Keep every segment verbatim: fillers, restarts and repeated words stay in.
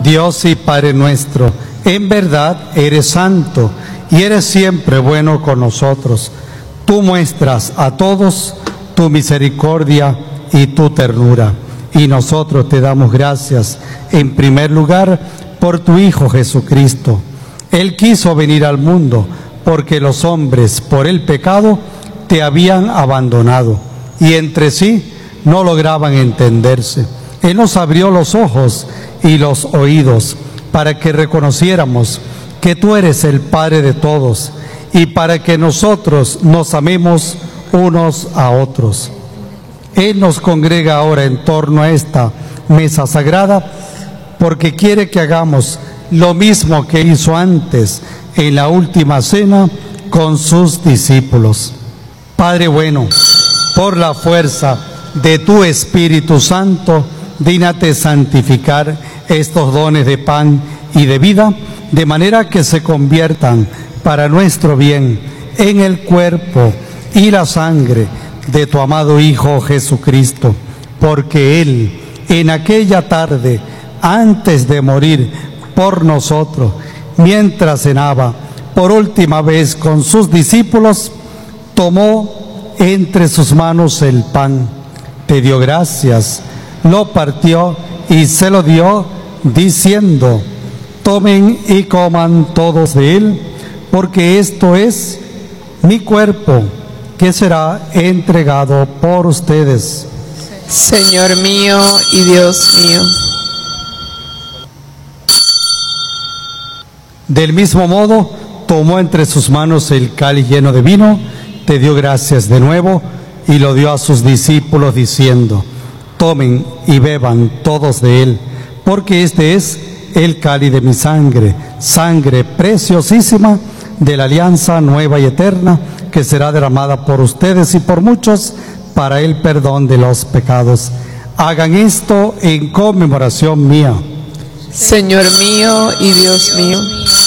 Dios y Padre nuestro, en verdad eres santo y eres siempre bueno con nosotros. Tú muestras a todos tu misericordia y tu ternura. Y nosotros te damos gracias, en primer lugar, por tu Hijo Jesucristo. Él quiso venir al mundo porque los hombres, por el pecado, te habían abandonado y entre sí no lograban entenderse. Él nos abrió los ojos y los oídos para que reconociéramos que tú eres el Padre de todos y para que nosotros nos amemos unos a otros. Él nos congrega ahora en torno a esta mesa sagrada porque quiere que hagamos lo mismo que hizo antes en la última cena con sus discípulos. Padre bueno, por la fuerza de tu Espíritu Santo, dígnate santificar estos dones de pan y de vida, de manera que se conviertan para nuestro bien en el cuerpo y la sangre de tu amado Hijo Jesucristo, porque Él, en aquella tarde, antes de morir por nosotros, mientras cenaba por última vez con sus discípulos, tomó entre sus manos el pan, te dio gracias, lo partió y se lo dio, diciendo: tomen y coman todos de él, porque esto es mi cuerpo, que será entregado por ustedes. Señor mío y Dios mío. Del mismo modo, tomó entre sus manos el cáliz lleno de vino, te dio gracias de nuevo y lo dio a sus discípulos diciendo: tomen y beban todos de él, porque este es el cáliz de mi sangre, sangre preciosísima de la alianza nueva y eterna, que será derramada por ustedes y por muchos para el perdón de los pecados. Hagan esto en conmemoración mía. Señor mío y Dios mío.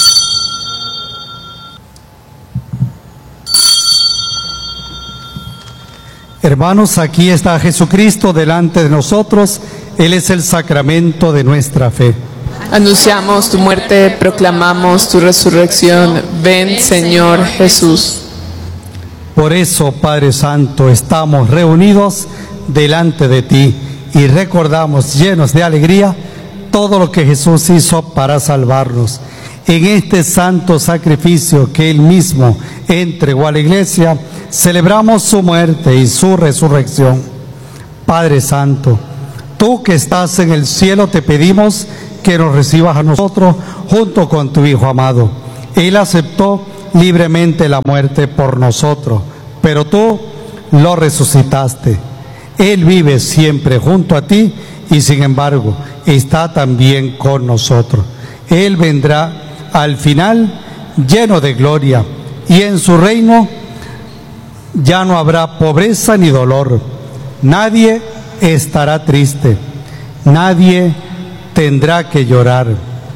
Hermanos, aquí está Jesucristo delante de nosotros. Él es el sacramento de nuestra fe. Anunciamos tu muerte, proclamamos tu resurrección. Ven, Señor Jesús. Por eso, Padre Santo, estamos reunidos delante de ti y recordamos llenos de alegría todo lo que Jesús hizo para salvarnos. En este santo sacrificio que Él mismo entregó a la Iglesia, celebramos su muerte y su resurrección. Padre Santo, tú que estás en el cielo, te pedimos que nos recibas a nosotros junto con tu Hijo amado. Él aceptó libremente la muerte por nosotros, pero tú lo resucitaste. Él vive siempre junto a ti y sin embargo está también con nosotros. Él vendrá al final lleno de gloria y en su reino ya no habrá pobreza ni dolor. Nadie estará triste, nadie tendrá que llorar.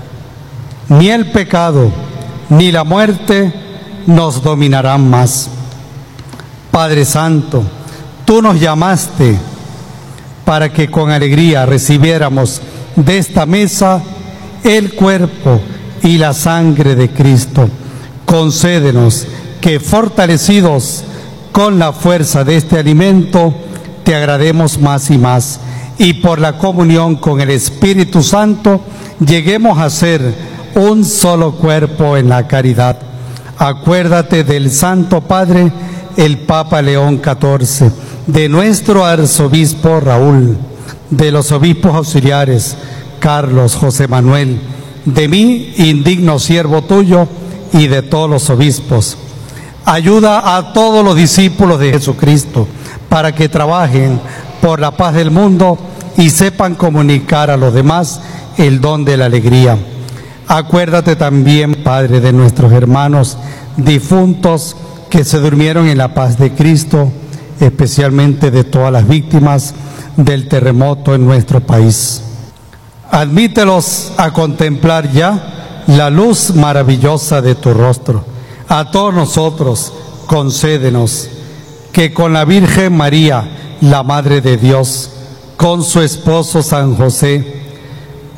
Ni el pecado ni la muerte nos dominarán más. Padre Santo, tú nos llamaste para que con alegría recibiéramos de esta mesa el cuerpo y la sangre de Cristo. Concédenos que, fortalecidos con la fuerza de este alimento, te agrademos más y más, y por la comunión con el Espíritu Santo lleguemos a ser un solo cuerpo en la caridad. Acuérdate del Santo Padre, el Papa León catorce, de nuestro arzobispo Raúl, de los obispos auxiliares Carlos, José Manuel, de mí, indigno siervo tuyo, y de todos los obispos. Ayuda a todos los discípulos de Jesucristo para que trabajen por la paz del mundo y sepan comunicar a los demás el don de la alegría. Acuérdate también, Padre, de nuestros hermanos difuntos que se durmieron en la paz de Cristo, especialmente de todas las víctimas del terremoto en nuestro país. Admítelos a contemplar ya la luz maravillosa de tu rostro. A todos nosotros concédenos que con la Virgen María, la Madre de Dios, con su esposo San José,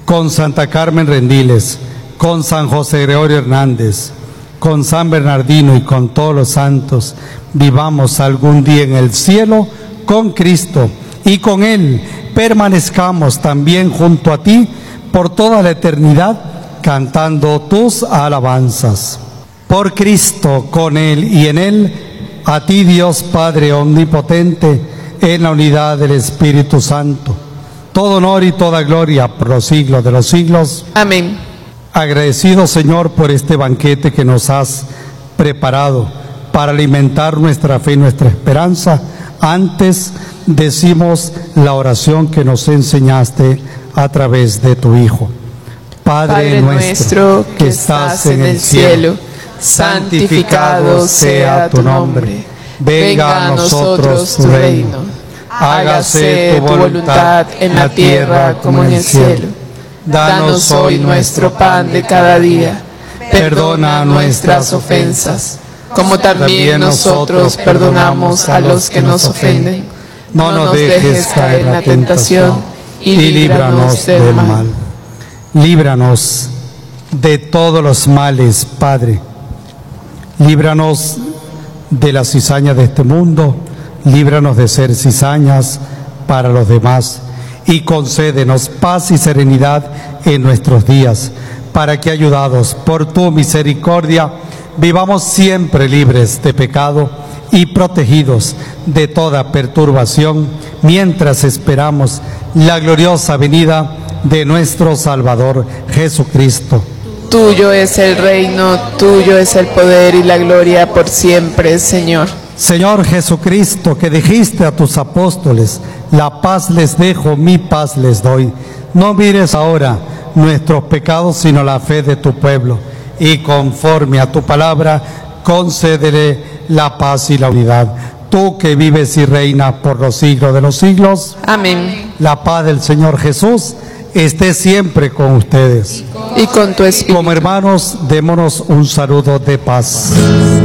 con Santa Carmen Rendiles, con San José Gregorio Hernández, con San Bernardino y con todos los santos, vivamos algún día en el cielo con Cristo y con Él permanezcamos también junto a ti por toda la eternidad, cantando tus alabanzas. Por Cristo, con Él y en Él, a ti Dios Padre omnipotente, en la unidad del Espíritu Santo, todo honor y toda gloria por los siglos de los siglos. Amén. Agradecido, Señor, por este banquete que nos has preparado para alimentar nuestra fe y nuestra esperanza, antes decimos la oración que nos enseñaste a través de tu Hijo. Padre, Padre nuestro que estás en el cielo, santificado sea tu nombre. Venga a nosotros tu reino. Hágase tu voluntad en la tierra como en el cielo. Danos hoy nuestro pan de cada día. Perdona nuestras ofensas, como también nosotros perdonamos a los que nos ofenden. No nos dejes caer en la tentación y líbranos del mal. Líbranos de todos los males, Padre. Líbranos de la cizaña de este mundo, líbranos de ser cizañas para los demás y concédenos paz y serenidad en nuestros días, para que, ayudados por tu misericordia, vivamos siempre libres de pecado y protegidos de toda perturbación, mientras esperamos la gloriosa venida de nuestro Salvador Jesucristo. Tuyo es el reino, tuyo es el poder y la gloria por siempre, Señor. Señor Jesucristo, que dijiste a tus apóstoles, la paz les dejo, mi paz les doy. No mires ahora nuestros pecados, sino la fe de tu pueblo, y conforme a tu palabra, concédele la paz y la unidad. Tú que vives y reinas por los siglos de los siglos. Amén. La paz del Señor Jesús esté siempre con ustedes. Y con tu espíritu. Como hermanos, démonos un saludo de paz.